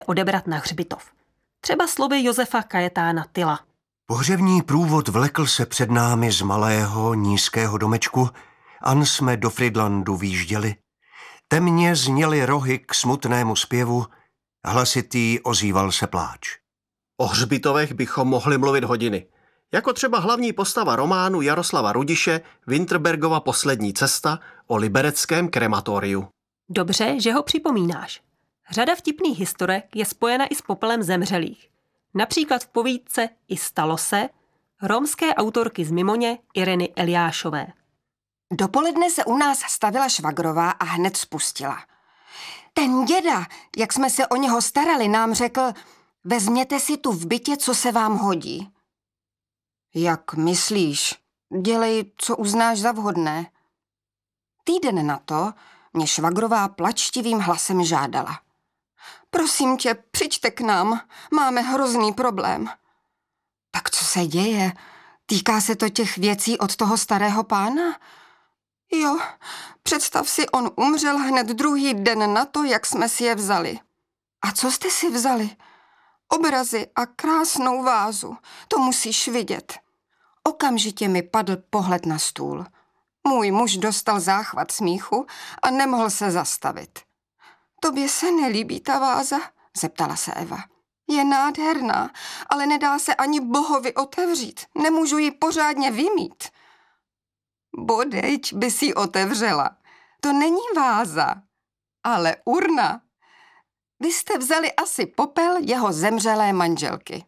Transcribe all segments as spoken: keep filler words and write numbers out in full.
odebrat na hřbitov. Třeba slovy Josefa Kajetána Tyla. Pohřební průvod vlekl se před námi z malého, nízkého domečku, an jsme do Frydlandu výjížděli. Temně zněly rohy k smutnému zpěvu, hlasitý ozýval se pláč. O hřbitovech bychom mohli mluvit hodiny. Jako třeba hlavní postava románu Jaroslava Rudiše Winterbergova Poslední cesta o libereckém krematoriu. Dobře, že ho připomínáš. Řada vtipných historek je spojena i s popelem zemřelých. Například v povídce I stalo se romské autorky z Mimoně Ireny Eliášové. Dopoledne se u nás stavila švagrová a hned spustila. Ten děda, jak jsme se o něho starali, nám řekl, vezměte si tu v bytě, co se vám hodí. Jak myslíš? Dělej, co uznáš za vhodné. Týden na to mě švagrová plačtivým hlasem žádala. Prosím tě, přijďte k nám, máme hrozný problém. Tak co se děje? Týká se to těch věcí od toho starého pána? Jo, představ si, on umřel hned druhý den na to, jak jsme si je vzali. A co jste si vzali? Obrazy a krásnou vázu, to musíš vidět. Okamžitě mi padl pohled na stůl. Můj muž dostal záchvat smíchu a nemohl se zastavit. Tobě se nelíbí ta váza? Zeptala se Eva. Je nádherná, ale nedá se ani bohovi otevřít. Nemůžu ji pořádně vymít. Bodejť by si ji otevřela. To není váza, ale urna. Vy jste vzali asi popel jeho zemřelé manželky.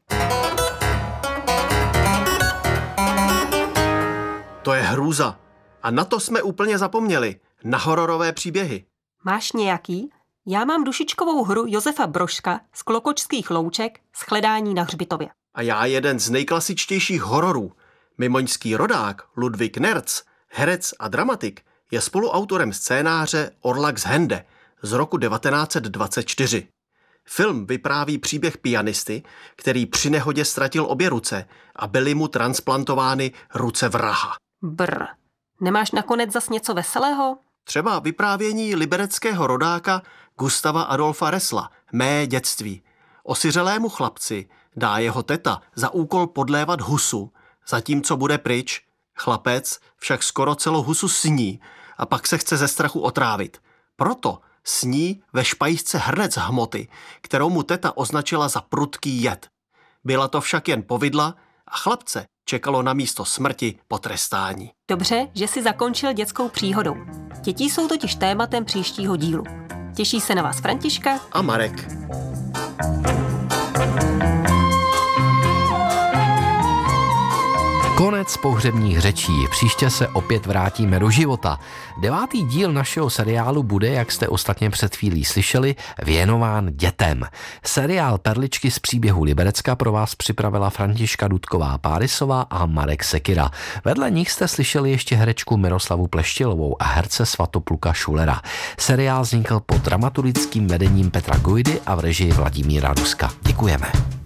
To je hrůza. A na to jsme úplně zapomněli. Na hororové příběhy. Máš nějaký? Já mám dušičkovou hru Josefa Brožka z Klokočských louček Shledání na hřbitově. A já jeden z nejklasičtějších hororů. Mimoňský rodák Ludvík Nerz, herec a dramatik, je spoluautorem scénáře Orlak z Hende z roku devatenáct set dvacet čtyři. Film vypráví příběh pianisty, který při nehodě ztratil obě ruce a byly mu transplantovány ruce vraha. Brr. Nemáš nakonec zas něco veselého? Třeba vyprávění libereckého rodáka Gustava Adolfa Ressla, Mé dětství. Osiřelému chlapci dá jeho teta za úkol podlévat husu, zatímco bude pryč. Chlapec však skoro celou husu sní a pak se chce ze strachu otrávit. Proto sní ve špajsce hrnec hmoty, kterou mu teta označila za prudký jed. Byla to však jen povidla a chlapce čekalo na místo smrti potrestání. Dobře, že jsi zakončil dětskou příhodou. Děti jsou totiž tématem příštího dílu. Těší se na vás Františka a Marek. Konec pohřebních řečí. Příště se opět vrátíme do života. Devátý díl našeho seriálu bude, jak jste ostatně před chvílí slyšeli, věnován dětem. Seriál Perličky z příběhu Liberecka pro vás připravila Františka Dudková-Párisová a Marek Sekyra. Vedle nich jste slyšeli ještě herečku Miroslavu Pleštilovou a herce Svatopluka Šulera. Seriál vznikl pod dramaturgickým vedením Petra Gojdy a v režii Vladimíra Ruska. Děkujeme.